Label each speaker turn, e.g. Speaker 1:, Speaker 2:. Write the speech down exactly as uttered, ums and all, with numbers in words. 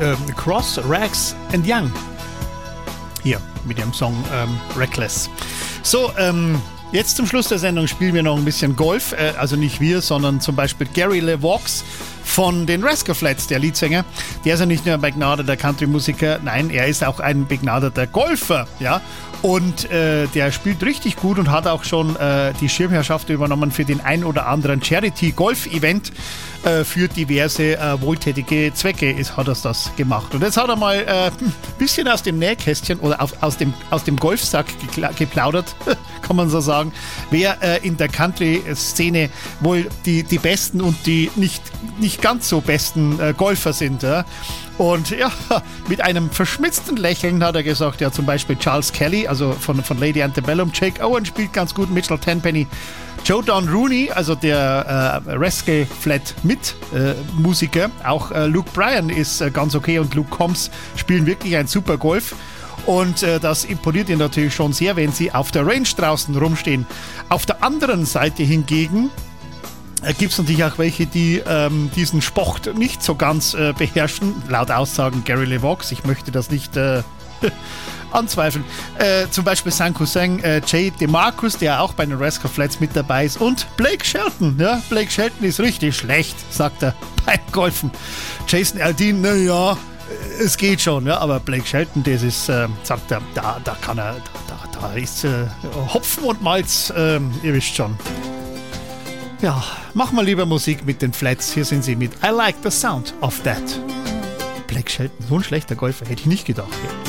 Speaker 1: ähm, Cross, Rags and Young. Hier mit dem Song ähm, Reckless. So, ähm, jetzt zum Schluss der Sendung spielen wir noch ein bisschen Golf. Äh, also nicht wir, sondern zum Beispiel Gary LeVox von den Rascal Flatts, der Leadsänger. Der ist ja nicht nur ein begnadeter Country-Musiker, nein, er ist auch ein begnadeter Golfer, ja. Und äh, der spielt richtig gut und hat auch schon äh, die Schirmherrschaft übernommen für den ein oder anderen Charity-Golf-Event äh, für diverse äh, wohltätige Zwecke ist, hat er das gemacht. Und jetzt hat er mal ein äh, bisschen aus dem Nähkästchen oder auf, aus, dem, aus dem Golfsack gekla- geplaudert, kann man so sagen, wer äh, in der Country-Szene wohl die, die besten und die nicht, nicht ganz so besten äh, Golfer sind. Ja? Und ja, mit einem verschmitzten Lächeln hat er gesagt, ja, zum Beispiel Charles Kelly, also von, von Lady Antebellum, Jake Owen spielt ganz gut, Mitchell Tenpenny, Joe Don Rooney, also der äh, Rascal Flat mit äh, Musiker, auch äh, Luke Bryan ist äh, ganz okay und Luke Combs spielen wirklich ein super Golf. Und äh, das imponiert ihn natürlich schon sehr, wenn sie auf der Range draußen rumstehen. Auf der anderen Seite hingegen gibt es natürlich auch welche, die ähm, diesen Sport nicht so ganz äh, beherrschen, laut Aussagen Gary LeVox. Ich möchte das nicht äh, anzweifeln. Äh, zum Beispiel sein Cousin äh, Jay DeMarcus, der auch bei den Rascal Flatts mit dabei ist. Und Blake Shelton. Ja? Blake Shelton ist richtig schlecht, sagt er beim Golfen. Jason Aldean, naja, es geht schon. Ja? Aber Blake Shelton, das ist, äh, sagt er, da, da kann er, da, da, da ist äh, Hopfen und Malz, äh, ihr wisst schon. Ja, mach mal lieber Musik mit den Flats. Hier sind sie mit I Like the Sound of That. Blake Shelton, so ein schlechter Golfer, hätte ich nicht gedacht. Ja.